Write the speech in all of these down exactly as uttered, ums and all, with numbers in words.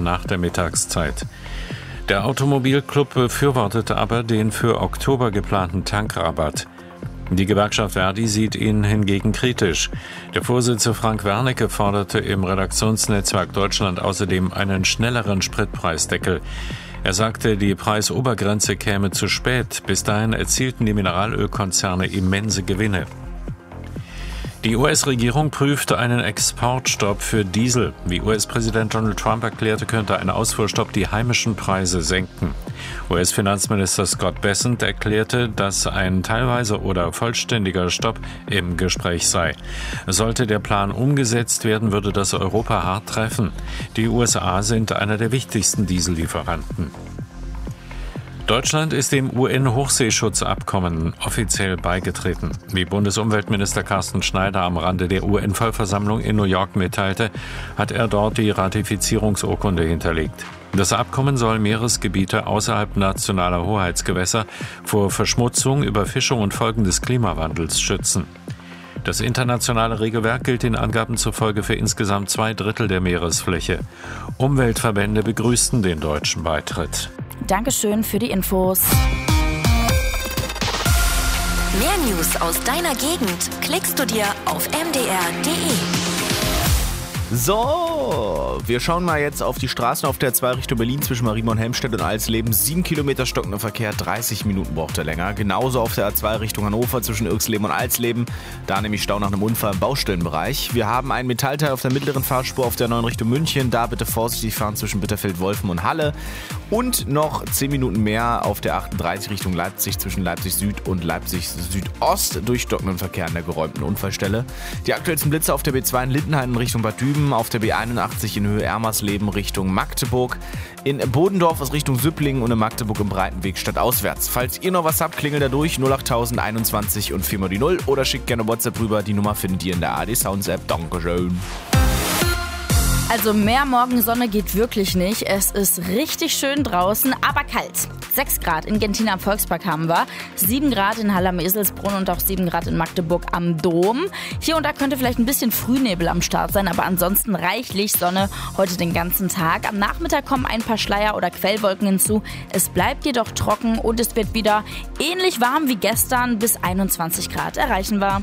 nach der Mittagszeit. Der Automobilclub befürwortete aber den für Oktober geplanten Tankrabatt. Die Gewerkschaft Verdi sieht ihn hingegen kritisch. Der Vorsitzende Frank Wernicke forderte im Redaktionsnetzwerk Deutschland außerdem einen schnelleren Spritpreisdeckel. Er sagte, die Preisobergrenze käme zu spät. Bis dahin erzielten die Mineralölkonzerne immense Gewinne. Die U S-Regierung prüfte einen Exportstopp für Diesel. Wie U S-Präsident Donald Trump erklärte, könnte ein Ausfuhrstopp die heimischen Preise senken. U S-Finanzminister Scott Bessent erklärte, dass ein teilweise oder vollständiger Stopp im Gespräch sei. Sollte der Plan umgesetzt werden, würde das Europa hart treffen. Die U S A sind einer der wichtigsten Diesellieferanten. Deutschland ist dem U N-Hochseeschutzabkommen offiziell beigetreten. Wie Bundesumweltminister Carsten Schneider am Rande der U N-Vollversammlung in New York mitteilte, hat er dort die Ratifizierungsurkunde hinterlegt. Das Abkommen soll Meeresgebiete außerhalb nationaler Hoheitsgewässer vor Verschmutzung, Überfischung und Folgen des Klimawandels schützen. Das internationale Regelwerk gilt den Angaben zufolge für insgesamt zwei Drittel der Meeresfläche. Umweltverbände begrüßten den deutschen Beitritt. Dankeschön für die Infos. Mehr News aus deiner Gegend klickst du dir auf m d r punkt d e. So, wir schauen mal jetzt auf die Straßen auf der zwei Richtung Berlin zwischen Marienborn, Helmstedt und Alsleben. Sieben Kilometer stockender Verkehr, dreißig Minuten braucht er länger. Genauso auf der A zwei Richtung Hannover zwischen Irxleben und Alsleben. Da nämlich Stau nach einem Unfall im Baustellenbereich. Wir haben ein Metallteil auf der mittleren Fahrspur auf der neuen Richtung München. Da bitte vorsichtig fahren zwischen Bitterfeld-Wolfen und Halle. Und noch zehn Minuten mehr auf der achtunddreißig Richtung Leipzig zwischen Leipzig Süd und Leipzig Südost durch stockenden Verkehr an der geräumten Unfallstelle. Die aktuellsten Blitze auf der B zwei in Lindenhain in Richtung Bad Düben, auf der B einundachtzig in Höhe Ermersleben Richtung Magdeburg, in Bodendorf aus Richtung Süpplingen und in Magdeburg im Breitenweg stadtauswärts. Falls ihr noch was habt, klingelt da durch null acht null null einundzwanzig und vier mal die null oder schickt gerne WhatsApp rüber. Die Nummer findet ihr in der A D Sounds App. Dankeschön. Also mehr Morgensonne geht wirklich nicht. Es ist richtig schön draußen, aber kalt. sechs Grad in Gentina am Volkspark haben wir, sieben Grad in Halle am Eselsbrunn und auch sieben Grad in Magdeburg am Dom. Hier und da könnte vielleicht ein bisschen Frühnebel am Start sein, aber ansonsten reichlich Sonne heute den ganzen Tag. Am Nachmittag kommen ein paar Schleier oder Quellwolken hinzu. Es bleibt jedoch trocken und es wird wieder ähnlich warm wie gestern, bis einundzwanzig Grad erreichen wir.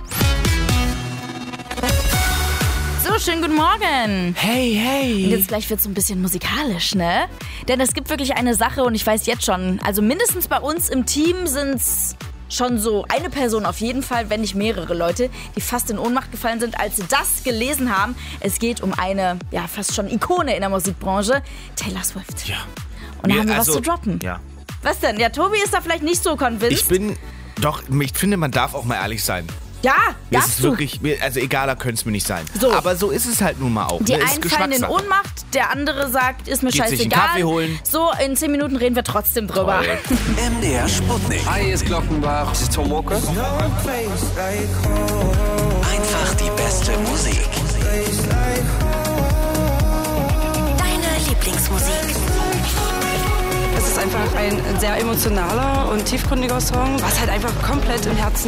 So, schönen guten Morgen. Hey, hey. Und jetzt gleich wird es ein bisschen musikalisch, ne? Denn es gibt wirklich eine Sache und ich weiß jetzt schon, also mindestens bei uns im Team sind es schon so eine Person auf jeden Fall, wenn nicht mehrere Leute, die fast in Ohnmacht gefallen sind, als sie das gelesen haben. Es geht um eine, ja, fast schon Ikone in der Musikbranche, Taylor Swift. Ja. Und da Wir, haben wir also, was zu droppen. Ja. Was denn? Ja, Tobi ist da vielleicht nicht so convinced. Ich bin, doch, ich finde, man darf auch mal ehrlich sein. Ja, Mir darfst ist es du. wirklich, also egaler könnte es mir nicht sein. So. Aber so ist es halt nun mal auch. Die ne? Ist einen fallen in Geschmackssache. Ohnmacht, der andere sagt, ist mir Geht sich einen scheißegal. Kaffee holen. So, in zehn Minuten reden wir trotzdem drüber. Toll. M D R Sputnik. Hi, hier ist Glockenbach. Das ist Tom Walker. Einfach die beste Musik. Deine Lieblingsmusik. Es ist einfach ein sehr emotionaler und tiefgründiger Song, was halt einfach komplett im Herzen